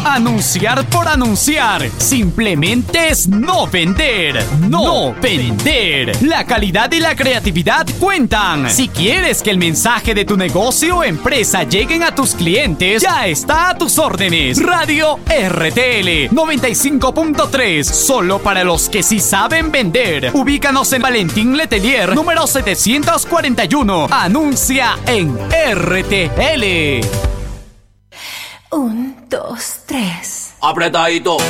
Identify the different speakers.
Speaker 1: Anunciar por anunciar simplemente es no vender. No vender. La calidad y la creatividad cuentan. Si quieres que el mensaje de tu negocio o empresa lleguen a tus clientes, ya está a tus órdenes. Radio RTL 95.3, solo para los que sí saben vender. Ubícanos en Valentín Letelier, número 741. Anuncia en RTL.
Speaker 2: 1, 2, 3.
Speaker 3: Apretadito.